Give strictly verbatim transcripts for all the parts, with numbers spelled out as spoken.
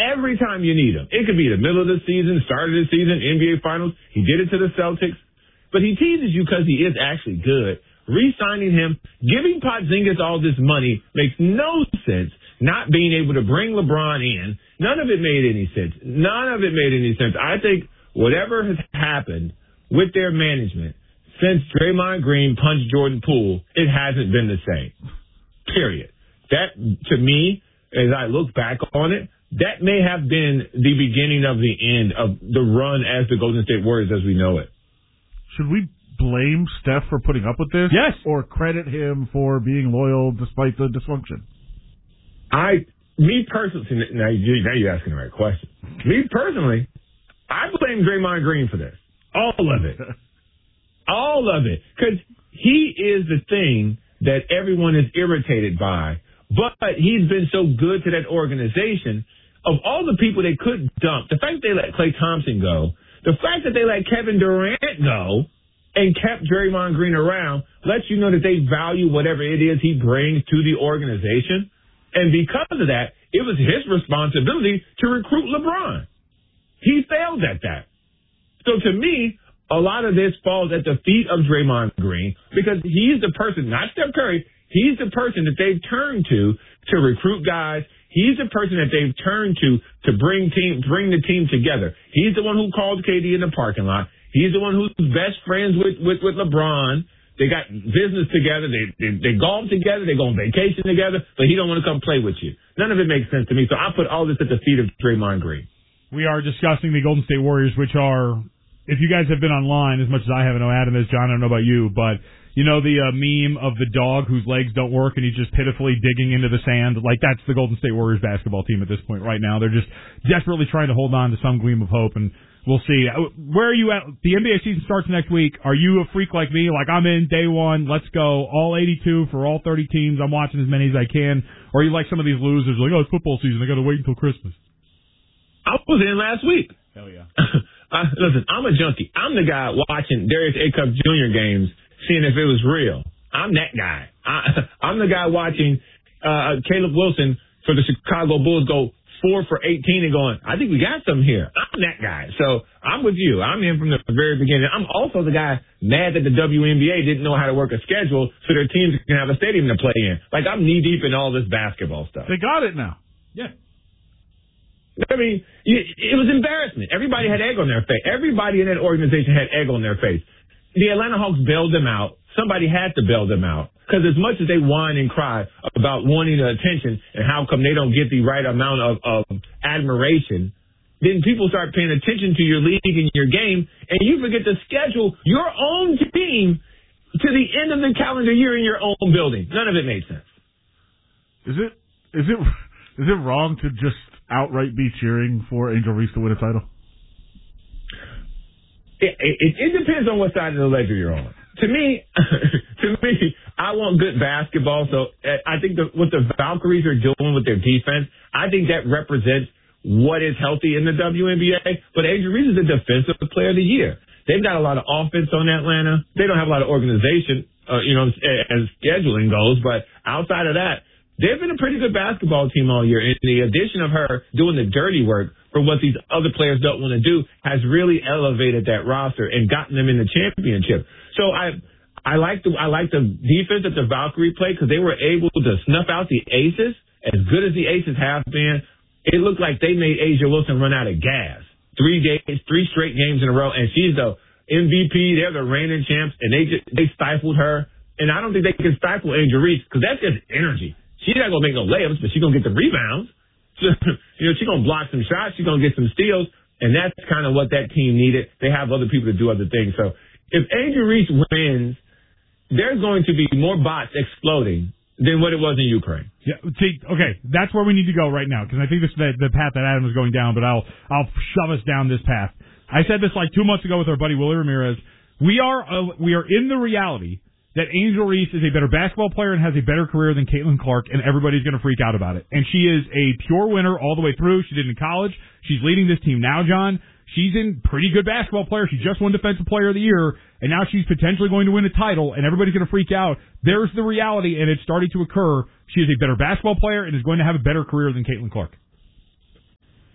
every time you need him. It could be the middle of the season, start of the season, N B A Finals. He did it to the Celtics. But he teases you because he is actually good. Re-signing him, giving Porzingis all this money makes no sense. Not being able to bring LeBron in, none of it made any sense. None of it made any sense. I think whatever has happened with their management since Draymond Green punched Jordan Poole, it hasn't been the same. Period. That, to me, as I look back on it, that may have been the beginning of the end of the run as the Golden State Warriors as we know it. Should we blame Steph for putting up with this? Yes. Or credit him for being loyal despite the dysfunction? I, me personally, now, you, now you're asking the right question. Me personally, I blame Draymond Green for this. All of it. All of it. Because he is the thing that everyone is irritated by. But he's been so good to that organization. Of all the people they could dump, the fact that they let Klay Thompson go, the fact that they let Kevin Durant go and kept Draymond Green around lets you know that they value whatever it is he brings to the organization. And because of that, it was his responsibility to recruit LeBron. He failed at that. So to me, a lot of this falls at the feet of Draymond Green because he's the person, not Steph Curry, he's the person that they've turned to to recruit guys. He's the person that they've turned to to bring team, bring the team together. He's the one who called K D in the parking lot. He's the one who's best friends with, with, with LeBron. They got business together. They, they they golf together. They go on vacation together. But he don't want to come play with you. None of it makes sense to me. So I put all this at the feet of Draymond Green. We are discussing the Golden State Warriors, which are, if you guys have been online as much as I have, I know Adam is, John, I don't know about you, but you know the uh, meme of the dog whose legs don't work and he's just pitifully digging into the sand? Like, that's the Golden State Warriors basketball team at this point right now. They're just desperately trying to hold on to some gleam of hope, and we'll see. Where are you at? The N B A season starts next week. Are you a freak like me? Like, I'm in day one. Let's go. All eighty-two for all thirty teams. I'm watching as many as I can. Or are you like some of these losers like, oh, it's football season. I got to wait until Christmas. I was in last week. Hell yeah. uh, listen, I'm a junkie. I'm the guy watching Darius A. Cup Junior games, seeing if it was real. I'm that guy. I, I'm the guy watching uh, Caleb Wilson for the Chicago Bulls go four for eighteen and going, I think we got something here. I'm that guy. So I'm with you. I'm in from the very beginning. I'm also the guy mad that the W N B A didn't know how to work a schedule so their teams can have a stadium to play in. Like, I'm knee deep in all this basketball stuff. They got it now. Yeah. I mean, it was embarrassment. Everybody had egg on their face. Everybody in that organization had egg on their face. The Atlanta Hawks bailed them out. Somebody had to bail them out. Because as much as they whine and cry about wanting the attention and how come they don't get the right amount of, of admiration, then people start paying attention to your league and your game, and you forget to schedule your own team to the end of the calendar year in your own building. None of it made sense. Is it is it is it wrong to just outright be cheering for Angel Reese to win a title? It, it, it depends on what side of the ledger you're on. To me, to me, I want good basketball. So I think the, what the Valkyries are doing with their defense, I think that represents what is healthy in the W N B A. But Angel Reese is a defensive player of the year. They've got a lot of offense on Atlanta. They don't have a lot of organization, uh, you know, as scheduling goes. But outside of that, they've been a pretty good basketball team all year. And the addition of her doing the dirty work for what these other players don't want to do has really elevated that roster and gotten them in the championship. So I I like the I like the defense that the Valkyrie played because they were able to snuff out the aces. As good as the aces have been, it looked like they made A'ja Wilson run out of gas. Three games, three straight games in a row, and she's the M V P. They're the reigning champs, and they just, they stifled her. And I don't think they can stifle Angel Reese because that's just energy. She's not gonna make no layups, but she's gonna get the rebounds. So, you know, she's gonna block some shots. She's gonna get some steals, and that's kind of what that team needed. They have other people to do other things. So if Angel Reese wins, there's going to be more bots exploding than what it was in Ukraine. Yeah. See, okay, that's where we need to go right now because I think this is the, the path that Adam is going down. But I'll I'll shove us down this path. I said this like two months ago with our buddy Willie Ramirez. We are uh, we are in the reality that Angel Reese is a better basketball player and has a better career than Caitlin Clark, and everybody's going to freak out about it. And she is a pure winner all the way through. She did in college. She's leading this team now, John. She's a pretty good basketball player. She just won Defensive Player of the Year, and now she's potentially going to win a title, and everybody's going to freak out. There's the reality, and it's starting to occur. She is a better basketball player and is going to have a better career than Caitlin Clark.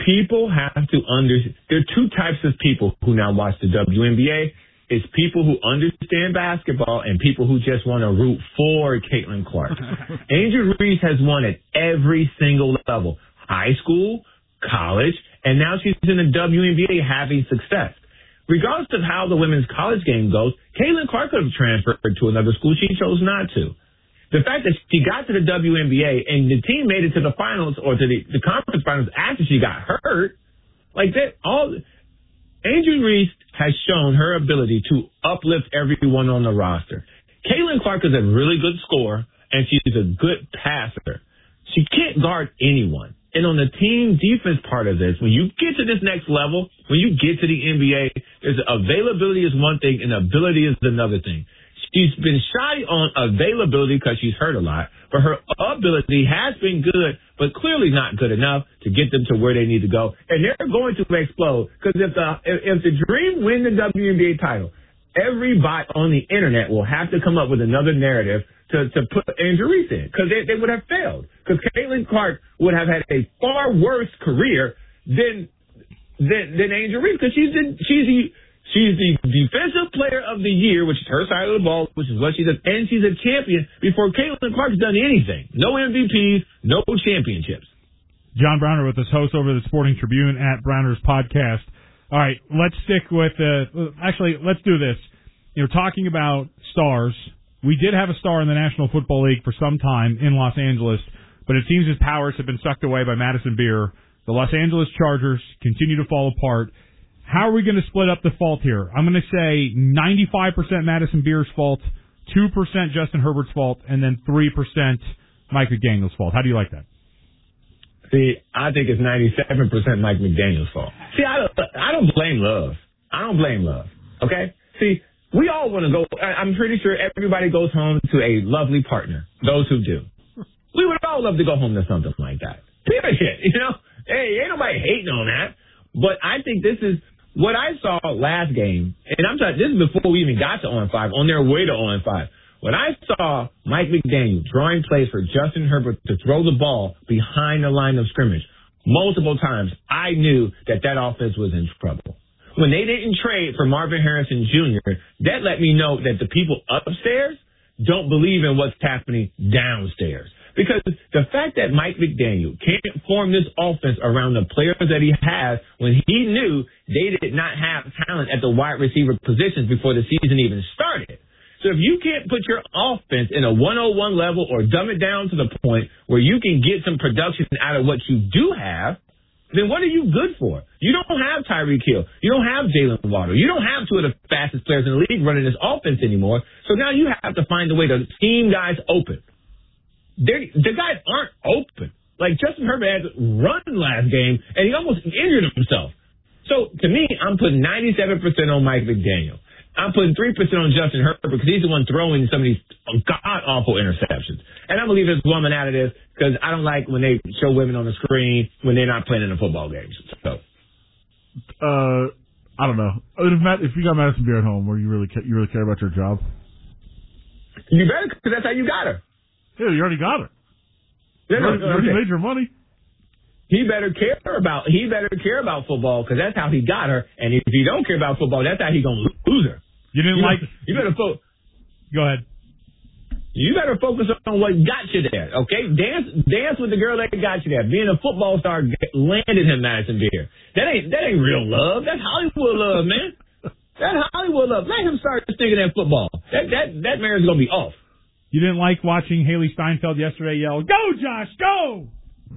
people have to understand. There are two types of people who now watch the W N B A. It's people who understand basketball and people who just want to root for Caitlin Clark. Angel Reese has won at every single level, high school, college, and now she's in the W N B A having success. Regardless of how the women's college game goes, Caitlin Clark could have transferred to another school. She chose not to. The fact that she got to the W N B A and the team made it to the finals or to the, the conference finals after she got hurt, like that, all Angel Reese has shown her ability to uplift everyone on the roster. Caitlin Clark is a really good scorer, and she's a good passer. She can't guard anyone. And on the team defense part of this, when you get to this next level, when you get to the N B A, there's availability is one thing and ability is another thing. She's been shy on availability because she's hurt a lot, but her ability has been good, but clearly not good enough to get them to where they need to go. And they're going to explode because if the if, if the Dream win the W N B A title, everybody on the internet will have to come up with another narrative to, to put Angel Reese in because they, they would have failed. Because Caitlin Clark would have had a far worse career than than, than Angel Reese because she's the, she's the she's the defensive player of the year, which is her side of the ball, which is what she does, and she's a champion before Caitlin Clark's done anything. No M V Ps, no championships. John Browner with us, host over the Sporting Tribune at Browner's Podcast. All right, let's stick with uh, actually let's do this. You know, talking about stars. We did have a star in the National Football League for some time in Los Angeles, but it seems his powers have been sucked away by Madison Beer. The Los Angeles Chargers continue to fall apart. How are we going to split up the fault here? I'm going to say ninety-five percent Madison Beer's fault, two percent Justin Herbert's fault, and then three percent Mike McDaniel's fault. How do you like that? See, I think it's ninety-seven percent Mike McDaniel's fault. See, I don't, I don't blame Love. I don't blame Love, okay? See, we all want to go. I'm pretty sure everybody goes home to a lovely partner, those who do. We would all love to go home to something like that. Period. You know, hey, ain't nobody hating on that. But I think this is what I saw last game, and I'm talking, this is before we even got to on five, on their way to on five. When I saw Mike McDaniel drawing plays for Justin Herbert to throw the ball behind the line of scrimmage multiple times, I knew that that offense was in trouble. When they didn't trade for Marvin Harrison Junior, that let me know that the people upstairs don't believe in what's happening downstairs. Because the fact that Mike McDaniel can't form this offense around the players that he has when he knew they did not have talent at the wide receiver positions before the season even started. So if you can't put your offense in a one oh one level or dumb it down to the point where you can get some production out of what you do have, then what are you good for? You don't have Tyreek Hill. You don't have Jalen Waddle. You don't have two of the fastest players in the league running this offense anymore. So now you have to find a way to scheme guys open. They're, the guys aren't open. Like Justin Herbert had to run last game, and he almost injured himself. So to me, I'm putting ninety-seven percent on Mike McDaniel. I'm putting three percent on Justin Herbert because he's the one throwing some of these god-awful interceptions. And I'm going to leave this woman out of this because I don't like when they show women on the screen when they're not playing in the football games. So, uh, I don't know. If, Matt, if you got Madison Beer at home, where you really ca- you really care about your job, you better because that's how you got her. Yeah, you already got her. Yeah, you already, no, you already okay. made your money. He better care about he better care about football because that's how he got her. And if he don't care about football, that's how he gonna lose her. You didn't you like. Better, you better fo- Go ahead. You better focus on what got you there, okay? Dance, dance with the girl that got you there. Being a football star landed him Madison Beer. That ain't that ain't real love. That's Hollywood love, man. That's Hollywood love. Let him start thinking that football. That that that marriage is gonna be off. You didn't like watching Haley Steinfeld yesterday yell, "Go, Josh, go!"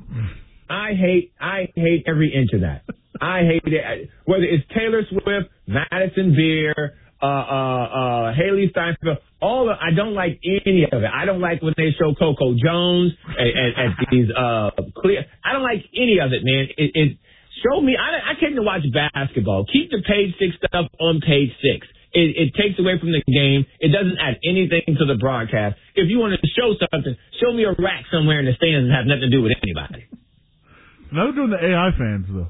I hate I hate every inch of that. I hate it. Whether it's Taylor Swift, Madison Beer, uh, uh, uh, Haley Steinfeld, all the, I don't like any of it. I don't like when they show Coco Jones at, at, at these uh clear. I don't like any of it, man. It, it show me. I, I came to watch basketball. Keep the page six stuff on page six. It, it takes away from the game. It doesn't add anything to the broadcast. If you want to show something, show me a rack somewhere in the stands and have nothing to do with anybody. Now they're doing the A I fans though.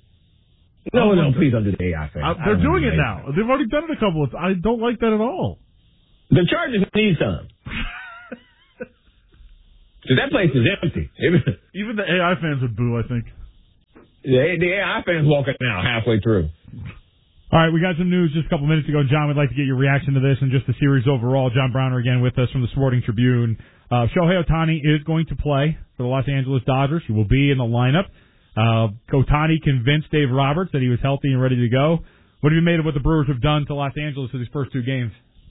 No, no, please don't do the A I fans. Uh, they're doing it now. They've already done it a couple of times. I don't like that at all. The Chargers need some. So that place is empty. Even the A I fans would boo, I think. The, the A I fans walking out halfway through. All right, we got some news just a couple minutes ago. John, we'd like to get your reaction to this and just the series overall. John Browner again with us from the Sporting Tribune. Uh, Shohei Ohtani is going to play for the Los Angeles Dodgers. He will be in the lineup. Uh, Ohtani convinced Dave Roberts that he was healthy and ready to go. What have you made of what the Brewers have done to Los Angeles for these first two games?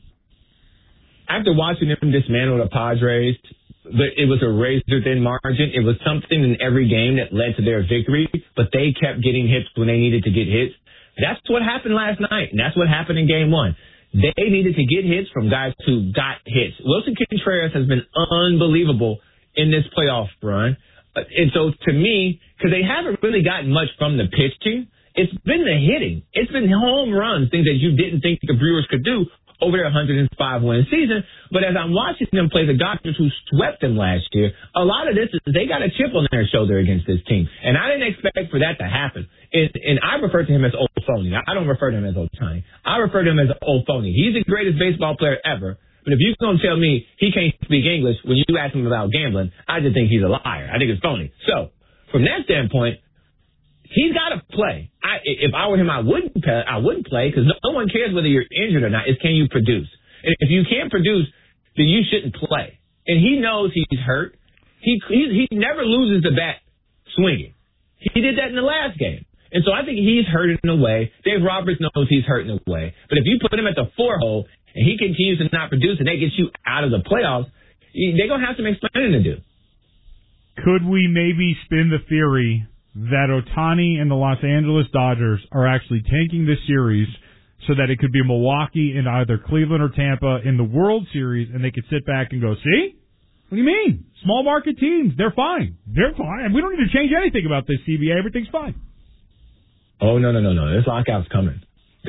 After watching them dismantle the Padres, but it was a razor-thin margin. It was something in every game that led to their victory, but they kept getting hits when they needed to get hits. That's what happened last night, and that's what happened in game one. They needed to get hits from guys who got hits. Wilson Contreras has been unbelievable in this playoff run. And so to me, because they haven't really gotten much from the pitching, it's been the hitting. It's been home runs, things that you didn't think the Brewers could do over their one hundred five win season. But as I'm watching them play the Dodgers who swept them last year, a lot of this is they got a chip on their shoulder against this team. And I didn't expect for that to happen. And, and I refer to him as old phony. I don't refer to him as Ohtani. I refer to him as old phony. He's the greatest baseball player ever. But if you're going to tell me he can't speak English when you ask him about gambling, I just think he's a liar. I think it's phony. So from that standpoint, he's got to play. I, if I were him, I wouldn't play, I wouldn't play because no one cares whether you're injured or not. It's can you produce? And if you can't produce, then you shouldn't play. And he knows he's hurt. He he, he never loses the bat swinging. He did that in the last game. And so I think he's hurt in a way. Dave Roberts knows he's hurt in a way. But if you put him at the four hole and he continues to not produce and they get you out of the playoffs, they're going to have some explaining to do. Could we maybe spin the theory that Ohtani and the Los Angeles Dodgers are actually tanking this series so that it could be Milwaukee and either Cleveland or Tampa in the World Series, and they could sit back and go, see? What do you mean? Small market teams, they're fine. They're fine. We don't need to change anything about this, C B A. Everything's fine. Oh, no, no, no, no. This lockout's coming.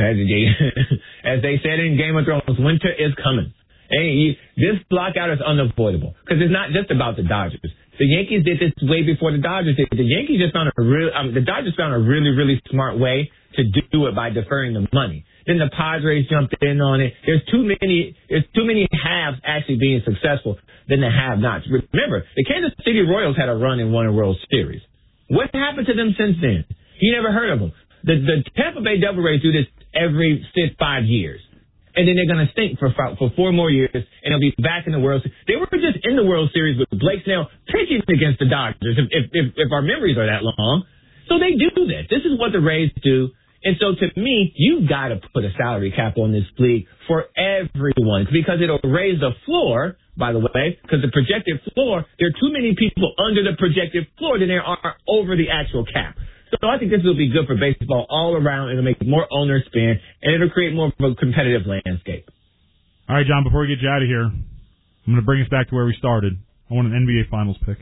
As they said in Game of Thrones, winter is coming. Hey, this lockout is unavoidable because it's not just about the Dodgers. The Yankees did this way before the Dodgers did. The Yankees just found a real, um, the Dodgers found a really, really smart way to do it by deferring the money. Then the Padres jumped in on it. There's too many, there's too many haves actually being successful than the have-nots. Remember, the Kansas City Royals had a run and won a World Series. What happened to them since then? You never heard of them. The, the Tampa Bay Devil Rays do this every six, five years. And then they're going to stink for for four more years, and they'll be back in the World Series. They were just in the World Series with Blake Snell pitching against the Dodgers, if, if, if our memories are that long. So they do this. This is what the Rays do. And so to me, you've got to put a salary cap on this league for everyone because it'll raise the floor, by the way, because the projected floor, there are too many people under the projected floor than there are over the actual cap. So I think this will be good for baseball all around. It'll make more owners spend, and it'll create more of a competitive landscape. All right, John, before we get you out of here, I'm going to bring us back to where we started. I want an N B A Finals pick.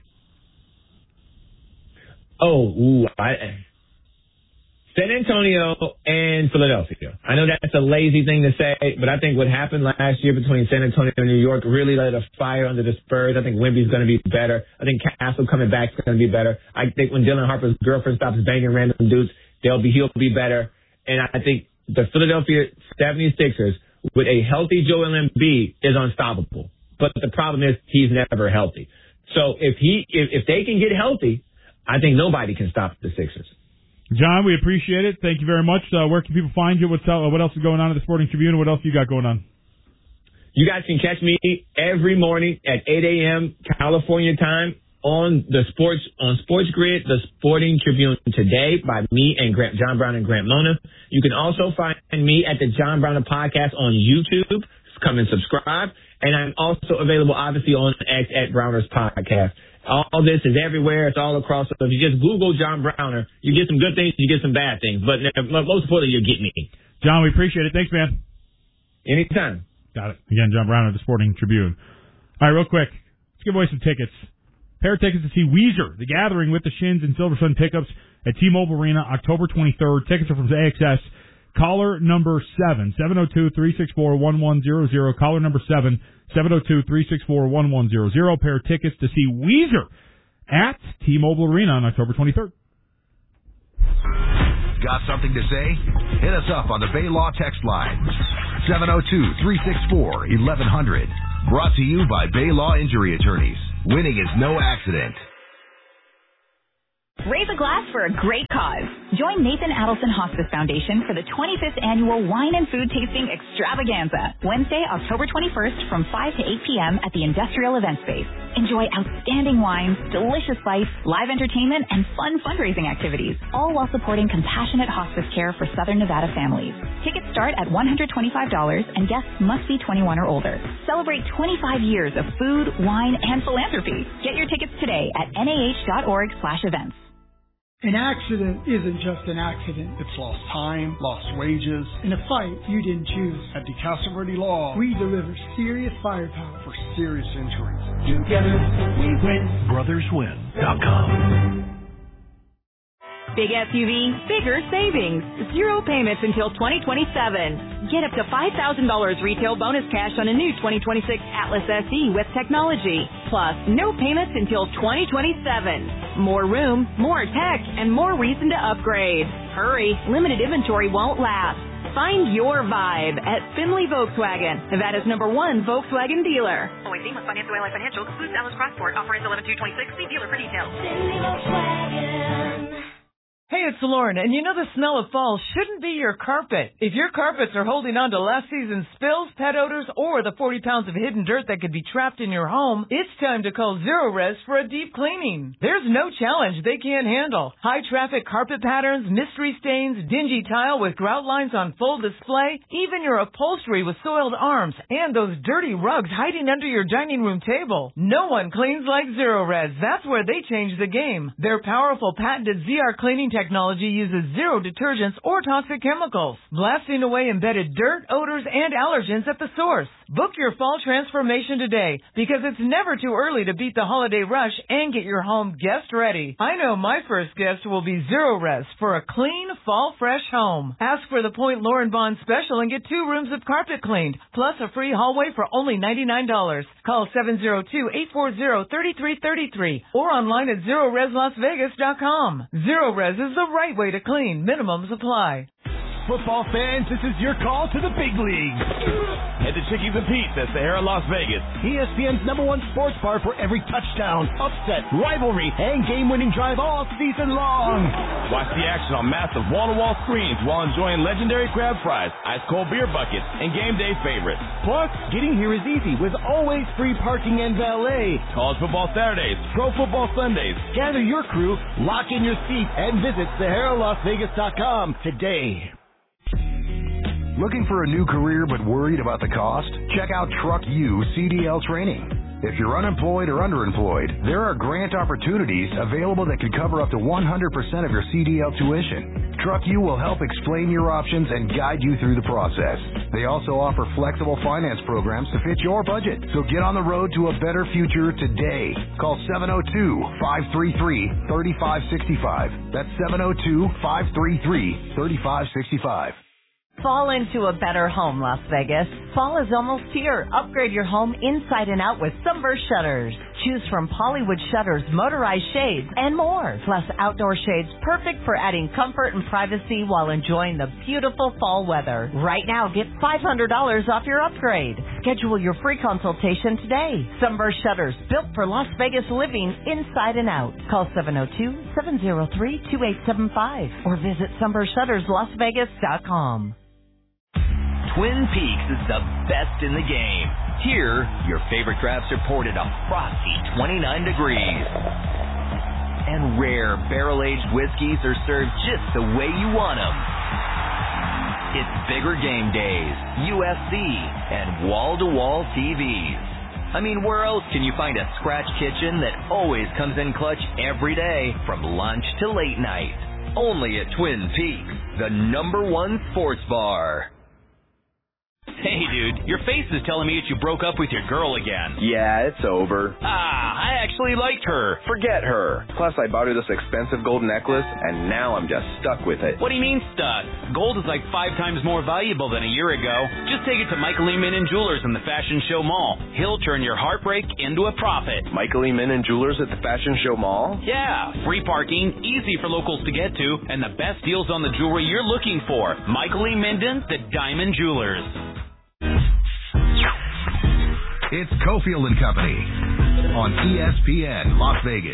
Oh, ooh, I, San Antonio and Philadelphia. I know that's a lazy thing to say, but I think what happened last year between San Antonio and New York really lit a fire under the Spurs. I think Wemby's going to be better. I think Castle coming back is going to be better. I think when Dylan Harper's girlfriend stops banging random dudes, they'll be he'll be better. And I think the Philadelphia seventy-sixers with a healthy Joel Embiid is unstoppable. But the problem is he's never healthy. So if he if, if they can get healthy, I think nobody can stop the Sixers. John, we appreciate it. Thank you very much. Uh, where can people find you? What's uh, what else is going on at the Sporting Tribune? What else you got going on? You guys can catch me every morning at eight a.m. California time on the sports on Sports Grid, the Sporting Tribune Today by me and Grant, John Brown and Grant Mona. You can also find me at the John Browner Podcast on YouTube. Come and subscribe. And I'm also available, obviously, on X at Browner's Podcast. All this is everywhere. It's all across. So if you just Google John Browner, you get some good things, you get some bad things. But most importantly, you get me. John, we appreciate it. Thanks, man. Anytime. Got it. Again, John Browner, the Sporting Tribune. All right, real quick. Let's give away some tickets. A pair of tickets to see Weezer, The Gathering with the Shins and Silver Sun pickups at T-Mobile Arena, October twenty-third. Tickets are from A X S. Caller number seven, seven oh two, three six four, one one zero zero. Caller number seven, seven oh two, three six four, one one zero zero. Pair of tickets to see Weezer at T-Mobile Arena on October twenty-third. Got something to say? Hit us up on the Bay Law text line, seven oh two, three six four, eleven hundred. Brought to you by Bay Law Injury Attorneys. Winning is no accident. Raise a glass for a great cause. Join Nathan Adelson Hospice Foundation for the twenty-fifth Annual Wine and Food Tasting Extravaganza, Wednesday, October twenty-first from five to eight p.m. at the Industrial Event Space. Enjoy outstanding wines, delicious bites, live entertainment, and fun fundraising activities, all while supporting compassionate hospice care for Southern Nevada families. Tickets start at one hundred twenty-five dollars and guests must be twenty-one or older. Celebrate twenty-five years of food, wine, and philanthropy. Get your tickets today at N A H dot org slash events. An accident isn't just an accident. It's lost time, lost wages. In a fight you didn't choose. At DeCastro Verde Law, we deliver serious firepower for serious injuries. Together we win. Brothers Win dot com. Big S U V, bigger savings. Zero payments until twenty twenty-seven. Get up to five thousand dollars retail bonus cash on a new twenty twenty-six Atlas S E with technology. Plus, no payments until twenty twenty-seven. More room, more tech, and more reason to upgrade. Hurry, limited inventory won't last. Find your vibe at Finley Volkswagen, Nevada's number one Volkswagen dealer. Always seen with Financial Ally Financial, excludes Dallas Crossport. Offer ends eleven two twenty-six. See dealer for details. Finley Volkswagen. Hey, it's Lauren, and you know the smell of fall shouldn't be your carpet. If your carpets are holding on to last season's spills, pet odors, or the forty pounds of hidden dirt that could be trapped in your home, it's time to call Zero Res for a deep cleaning. There's no challenge they can't handle. High traffic carpet patterns, mystery stains, dingy tile with grout lines on full display, even your upholstery with soiled arms, and those dirty rugs hiding under your dining room table. No one cleans like Zero Res. That's where they change the game. Their powerful patented Z R cleaning technology uses zero detergents or toxic chemicals, blasting away embedded dirt, odors, and allergens at the source. Book your fall transformation today, because it's never too early to beat the holiday rush and get your home guest ready. I know my first guest will be Zero Res for a clean, fall fresh home. Ask for the Point Lauren Bond special and get two rooms of carpet cleaned, plus a free hallway for only ninety-nine dollars. Call seven zero two, eight four zero, three three three three or online at zero res las vegas dot com. Zero Res is the right way to clean. Minimums apply. Football fans, this is your call to the big leagues. Head to Chickies and Pete's at Sahara, Las Vegas, E S P N's number one sports bar for every touchdown, upset, rivalry, and game-winning drive all season long. Watch the action on massive wall-to-wall screens while enjoying legendary crab fries, ice-cold beer buckets, and game day favorites. Plus, getting here is easy with always free parking and valet. College football Saturdays, pro football Sundays. Gather your crew, lock in your seat, and visit Sahara Las Vegas dot com today. Looking for a new career but worried about the cost? Check out Truck U C D L Training. If you're unemployed or underemployed, there are grant opportunities available that could cover up to one hundred percent of your C D L tuition. Truck U will help explain your options and guide you through the process. They also offer flexible finance programs to fit your budget. So get on the road to a better future today. Call seven oh two, five three three, three five six five. That's seven oh two, five three three, three five six five. Fall into a better home, Las Vegas. Fall is almost here. Upgrade your home inside and out with Sunburst Shutters. Choose from Pollywood shutters, motorized shades, and more. Plus outdoor shades perfect for adding comfort and privacy while enjoying the beautiful fall weather. Right now, get five hundred dollars off your upgrade. Schedule your free consultation today. Sunburst Shutters, built for Las Vegas living inside and out. Call seven oh two, seven oh three, two eight seven five or visit sunburst shutters las vegas dot com. Twin Peaks is the best in the game. Here, your favorite drafts are poured at a frosty twenty-nine degrees. And rare barrel-aged whiskeys are served just the way you want them. It's bigger game days, U F C, and wall-to-wall T Vs. I mean, where else can you find a scratch kitchen that always comes in clutch every day, from lunch to late night? Only at Twin Peaks, the number one sports bar. Hey, dude, your face is telling me that you broke up with your girl again. Yeah, it's over. Ah, I actually liked her. Forget her. Plus, I bought her this expensive gold necklace, and now I'm just stuck with it. What do you mean stuck? Gold is like five times more valuable than a year ago. Just take it to Michael E. Min and Jewelers in the Fashion Show Mall. He'll turn your heartbreak into a profit. Michael E. Min and Jewelers at the Fashion Show Mall? Yeah, free parking, easy for locals to get to, and the best deals on the jewelry you're looking for. Michael E. Minden, the Diamond Jewelers. It's Cofield and Company on E S P N Las Vegas.